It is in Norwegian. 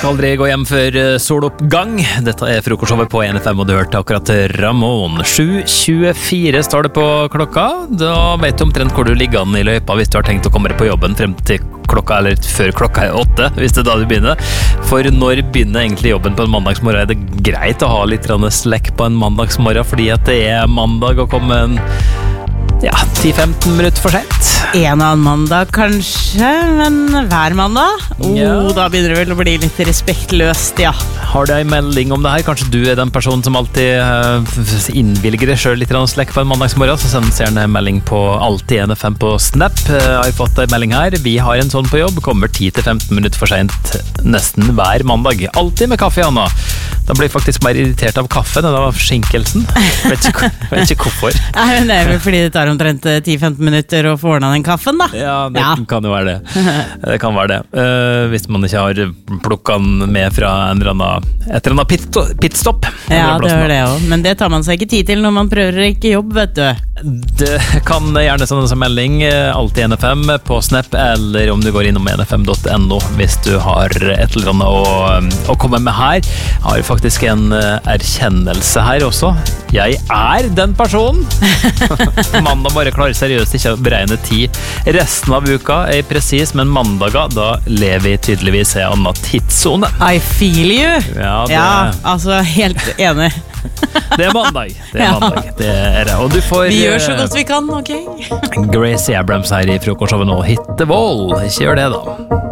skal aldri gå hjem før soloppgang. Dette frokostshowet på NFM, og du hørte akkurat Ramón. 7:24 står det på klokka. Da vet du omtrent hvor du ligger an i løypa hvis du har tenkt å komme deg på jobben frem til klokka, eller før klokka 8, hvis det er da du begynner. For når begynner egentlig jobben på en mandagsmorgen? Er det greit å ha litt slekk på en mandagsmorgen, fordi at det er mandag og komme 10-15 minutter for sent? En annen mandag kanskje, men hver mandag? Da begynner det vel å bli litt respektløst, ja. Har du en melding om det her? Kanskje du er den personen som alltid innvilger deg selv litt slekk på en mandagsmorgen, så sender en melding på Alltid NFM på Snap. Jeg har fått en melding her. Vi har en sånn på jobb, kommer 10-15 minutter for sent nesten hver mandag. Alltid med kaffe, Anna. Da blir jeg faktisk mer irritert av kaffen enn av forsinkelsen. Vet ikke hvorfor. Nei, men det er vel fordi det tar omtrent 10-15 minutter å få ordnet den kaffen, da. Ja, det kan jo være det. Det kan være det. Hvis man ikke har plukket den med fra et eller annet pitstop. Ja, det er det også. Men det tar man seg ikke tid til når man prøver ikke jobb, vet du. Det kan gjerne sende en melding, Alltid NFM på Snap, eller om du går innom nfm.no hvis du har et eller annet å komme med her. Jeg har faktisk en erkjennelse her også. Jeg er den personen. Mandag bare klarer seriøst ikke å beregne tid. Resten av uka er presis, men mandager, da lever vi tydeligvis i en annen tidszone. I feel you. Ja, altså helt enig. Det er mandag. Det er det. Og du får vi gjør så godt vi kan, ok? Gracie Abrams her i frokostshowet nå. Hit the wall. Ikke gjør det, da.